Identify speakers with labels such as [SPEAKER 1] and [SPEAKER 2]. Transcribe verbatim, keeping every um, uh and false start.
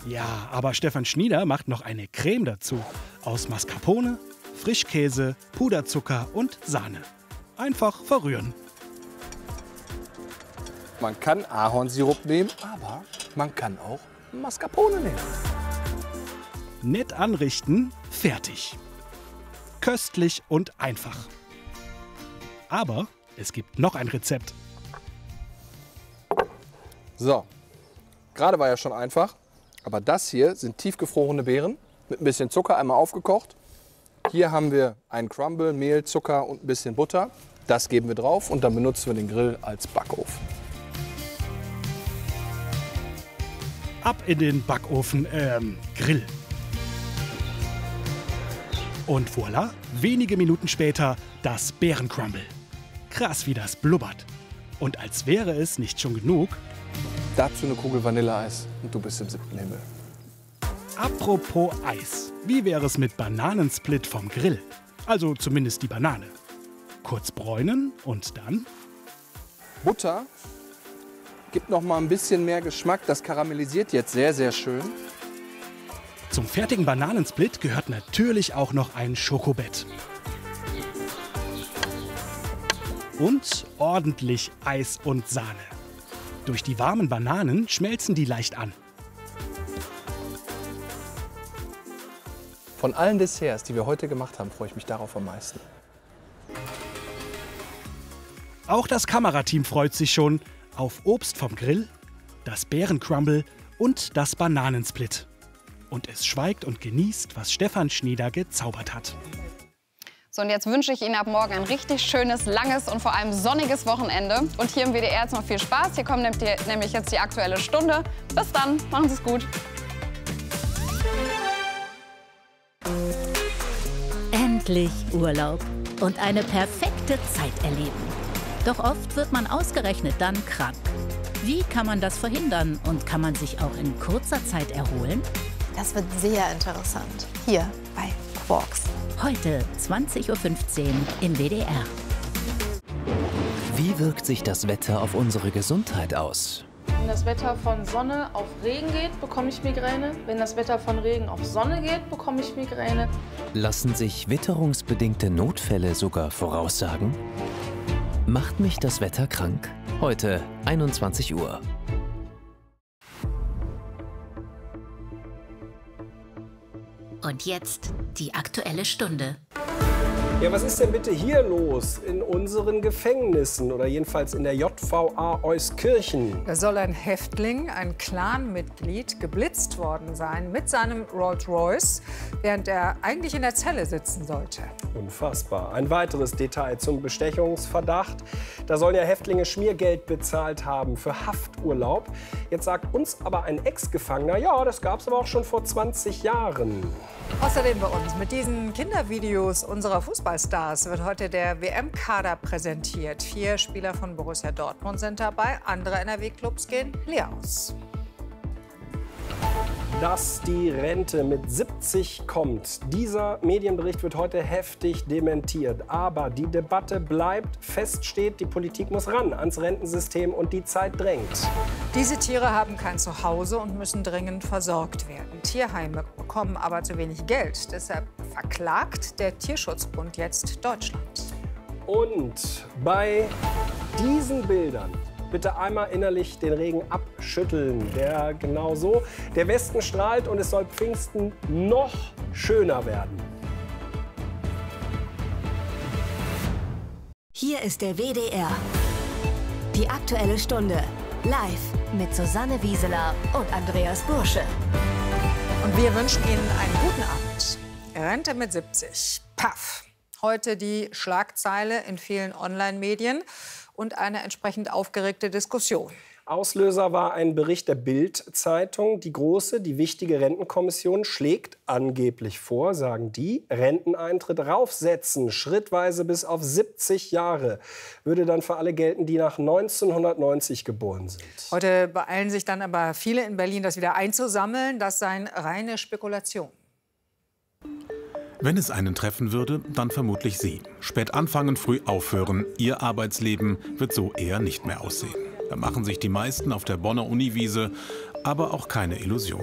[SPEAKER 1] Ja, aber Stefan Schnieder macht noch eine Creme dazu. Aus Mascarpone, Frischkäse, Puderzucker und Sahne. Einfach verrühren.
[SPEAKER 2] Man kann Ahornsirup nehmen, aber man kann auch Mascarpone nehmen.
[SPEAKER 1] Nett anrichten, fertig. Köstlich und einfach. Aber es gibt noch ein Rezept.
[SPEAKER 2] So, gerade war ja schon einfach, aber das hier sind tiefgefrorene Beeren mit ein bisschen Zucker einmal aufgekocht. Hier haben wir einen Crumble, Mehl, Zucker und ein bisschen Butter. Das geben wir drauf und dann benutzen wir den Grill als Backofen.
[SPEAKER 1] Ab in den Backofen, ähm, Grill. Und voilà, wenige Minuten später das Beerencrumble. Krass, wie das blubbert. Und als wäre es nicht schon genug.
[SPEAKER 2] Dazu eine Kugel Vanilleeis und du bist im siebten Himmel.
[SPEAKER 1] Apropos Eis, wie wäre es mit Bananensplit vom Grill? Also zumindest die Banane. Kurz bräunen und dann?
[SPEAKER 2] Butter gibt noch mal ein bisschen mehr Geschmack. Das karamellisiert jetzt sehr, sehr schön.
[SPEAKER 1] Zum fertigen Bananensplit gehört natürlich auch noch ein Schokobett. Und ordentlich Eis und Sahne. Durch die warmen Bananen schmelzen die leicht an.
[SPEAKER 2] Von allen Desserts, die wir heute gemacht haben, freue ich mich darauf am meisten.
[SPEAKER 1] Auch das Kamerateam freut sich schon auf Obst vom Grill, das Beerencrumble und das Bananensplit. Und es schweigt und genießt, was Stefan Schnieder gezaubert hat.
[SPEAKER 3] So, und jetzt wünsche ich Ihnen ab morgen ein richtig schönes, langes und vor allem sonniges Wochenende. Und hier im W D R jetzt noch viel Spaß. Hier kommt nämlich jetzt die Aktuelle Stunde. Bis dann, machen Sie es gut.
[SPEAKER 4] Endlich Urlaub und eine perfekte Zeit erleben. Doch oft wird man ausgerechnet dann krank. Wie kann man das verhindern und kann man sich auch in kurzer Zeit erholen?
[SPEAKER 5] Das wird sehr interessant. Hier bei Quarks.
[SPEAKER 4] Heute zwanzig Uhr fünfzehn im W D R.
[SPEAKER 6] Wie wirkt sich das Wetter auf unsere Gesundheit aus?
[SPEAKER 7] Wenn das Wetter von Sonne auf Regen geht, bekomme ich Migräne. Wenn das Wetter von Regen auf Sonne geht, bekomme ich Migräne.
[SPEAKER 6] Lassen sich witterungsbedingte Notfälle sogar voraussagen? Macht mich das Wetter krank? Heute einundzwanzig Uhr.
[SPEAKER 4] Und jetzt die Aktuelle Stunde.
[SPEAKER 8] Ja, was ist denn bitte hier los in unseren Gefängnissen oder jedenfalls in der J V A Euskirchen?
[SPEAKER 9] Da soll ein Häftling, ein Clanmitglied, geblitzt worden sein mit seinem Rolls-Royce, während er eigentlich in der Zelle sitzen sollte.
[SPEAKER 8] Unfassbar. Ein weiteres Detail zum Bestechungsverdacht. Da sollen ja Häftlinge Schmiergeld bezahlt haben für Hafturlaub. Jetzt sagt uns aber ein Ex-Gefangener, ja, das gab es aber auch schon vor zwanzig Jahren.
[SPEAKER 9] Außerdem bei uns mit diesen Kindervideos unserer Fußballstars wird heute der W M-Kader präsentiert. Vier Spieler von Borussia Dortmund sind dabei, andere N R W-Clubs gehen leer aus.
[SPEAKER 8] Dass die Rente mit siebzig kommt. Dieser Medienbericht wird heute heftig dementiert. Aber die Debatte bleibt. Fest steht, die Politik muss ran ans Rentensystem und die Zeit drängt.
[SPEAKER 9] Diese Tiere haben kein Zuhause und müssen dringend versorgt werden. Tierheime bekommen aber zu wenig Geld. Deshalb verklagt der Tierschutzbund jetzt Deutschland.
[SPEAKER 8] Und bei diesen Bildern bitte einmal innerlich den Regen abschütteln. Der genau so. Der Westen strahlt und es soll Pfingsten noch schöner werden.
[SPEAKER 10] Hier ist der W D R. Die Aktuelle Stunde. Live mit Susanne Wieseler und Andreas Bursche.
[SPEAKER 9] Und wir wünschen Ihnen einen guten Abend. Rente mit siebzig. Paff. Heute die Schlagzeile in vielen Online-Medien und eine entsprechend aufgeregte Diskussion.
[SPEAKER 8] Auslöser war ein Bericht der Bild-Zeitung. Die große, die wichtige Rentenkommission schlägt angeblich vor, sagen die, Renteneintritt raufsetzen, schrittweise bis auf siebzig Jahre. Würde dann für alle gelten, die nach neunzehnhundertneunzig geboren sind.
[SPEAKER 9] Heute beeilen sich dann aber viele in Berlin, das wieder einzusammeln. Das seien reine Spekulationen.
[SPEAKER 11] Wenn es einen treffen würde, dann vermutlich Sie. Spät anfangen, früh aufhören. Ihr Arbeitsleben wird so eher nicht mehr aussehen. Da machen sich die meisten auf der Bonner Uniwiese aber auch keine Illusion.